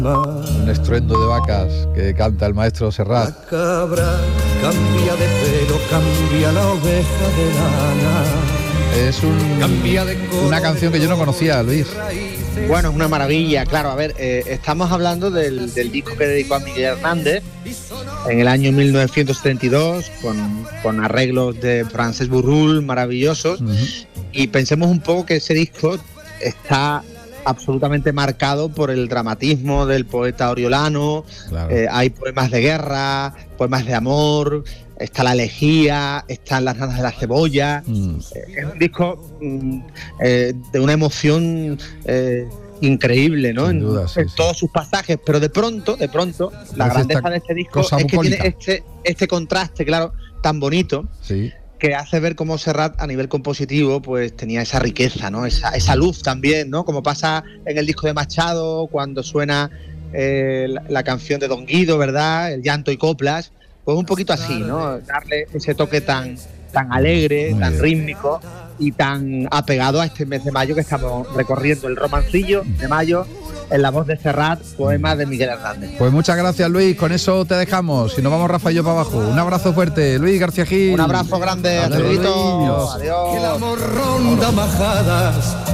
Un estruendo de vacas que canta el maestro Serrat. La cabra cambia de pelo, cambia la oveja de lana. Es una canción que yo no conocía, Luis. Bueno, es una maravilla, claro. A ver, estamos hablando del disco que dedicó a Miguel Hernández en el año 1972, con arreglos de Francesc Burrul maravillosos. Y pensemos un poco que ese disco está absolutamente marcado por el dramatismo del poeta oriolano. Claro. Hay poemas de guerra, poemas de amor, está la elegía, están las nanas de la cebolla. Es un disco de una emoción increíble, ¿no? Sin duda, en todos sus pasajes, pero de pronto la grandeza de este disco es que tiene este contraste, claro, tan bonito. Sí. Que hace ver cómo Serrat a nivel compositivo pues tenía esa riqueza, ¿no? Esa luz también, ¿no? Como pasa en el disco de Machado cuando suena la canción de Don Guido, ¿verdad? El llanto y coplas, pues un poquito así, ¿no? Darle ese toque tan alegre, tan rítmico y tan apegado a este mes de mayo que estamos recorriendo, el romancillo de mayo en la voz de Serrat, poema de Miguel Hernández. Pues muchas gracias, Luis, con eso te dejamos. Si nos vamos Rafa y yo para abajo. Un abrazo fuerte, Luis García Gil. Un abrazo grande, hasta luego. Adiós. Que el amor ronda majadas.